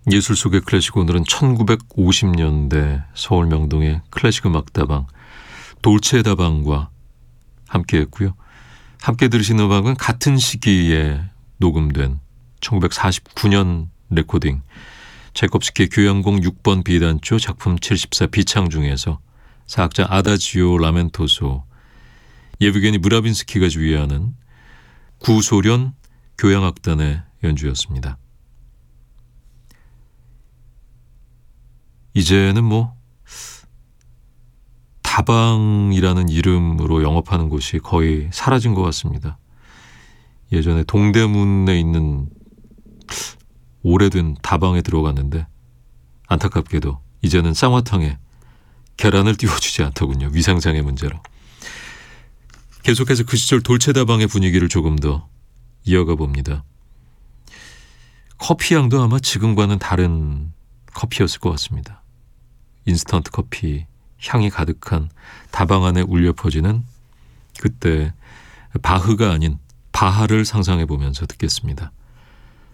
예술 속의 클래식, 오늘은 1950년대 서울 명동의 클래식 음악다방 돌체다방과 함께했고요. 함께 들으신 음악은 같은 시기에 녹음된 1949년 레코딩 차이콥스키의 교향곡 6번 비단조 작품 74 비창 중에서 사악자 아다지오 라멘토소 예브게니 무라빈스키가 주의하는 구소련 교향악단의 연주였습니다. 이제는 다방이라는 이름으로 영업하는 곳이 거의 사라진 것 같습니다. 예전에 동대문에 있는 오래된 다방에 들어갔는데 안타깝게도 이제는 쌍화탕에 계란을 띄워주지 않더군요. 위생장애 문제로. 계속해서 그 시절 돌체다방의 분위기를 조금 더 이어가 봅니다. 커피 향도 아마 지금과는 다른 커피였을 것 같습니다. 인스턴트 커피 향이 가득한 다방 안에 울려 퍼지는 그때 바흐가 아닌 바하를 상상해 보면서 듣겠습니다.